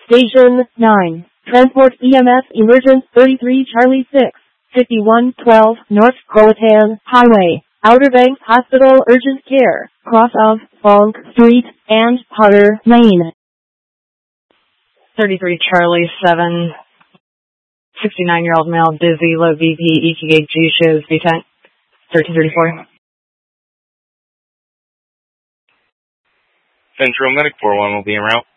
Station 9. Transport EMS Emergent 33 Charlie 6. 5112 North Croatan Highway. Outer Banks Hospital Urgent Care. Cross of Funk Street and Potter Lane. 33 Charlie 7. 69-year-old male, dizzy, low BP, EKG shows V10. 1334. Central Medic 41 will be en route.